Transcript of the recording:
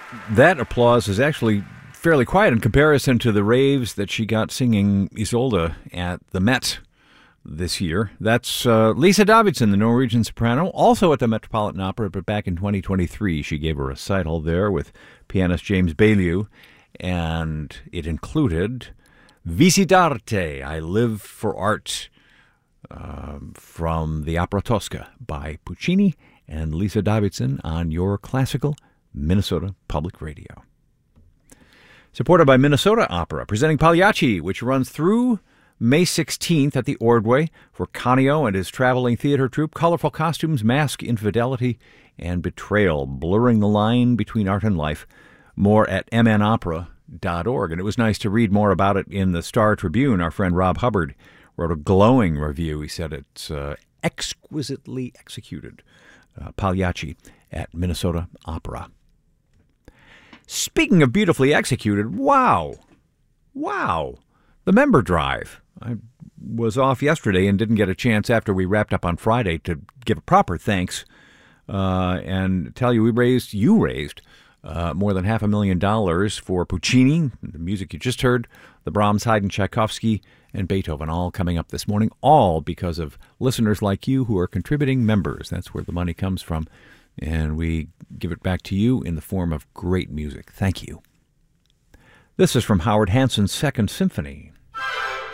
that applause is actually fairly quiet in comparison to the raves that she got singing Isolde at the Met this year. That's Lisa Davidson, the Norwegian soprano, also at the Metropolitan Opera, but back in 2023 she gave a recital there with pianist James Bailieu, and it included Visidarte, I Live for Art, from the Opera Tosca by Puccini, and Lisa Davidson on your classical Minnesota Public Radio. Supported by Minnesota Opera, presenting Pagliacci, which runs through May 16th at the Ordway for Canio and his traveling theater troupe. Colorful costumes, mask infidelity, and betrayal, blurring the line between art and life. More at mnopera.org. And it was nice to read more about it in the Star Tribune. Our friend Rob Hubbard wrote a glowing review. He said it's exquisitely executed. Pagliacci at Minnesota Opera. Speaking of beautifully executed, wow, the member drive. I was off yesterday and didn't get a chance after we wrapped up on Friday to give a proper thanks and tell you you raised more than $500,000 for Puccini, the music you just heard, the Brahms, Haydn, Tchaikovsky, and Beethoven, all coming up this morning, all because of listeners like you who are contributing members. That's where the money comes from. And we give it back to you in the form of great music. Thank you. This is from Howard Hanson's Second Symphony.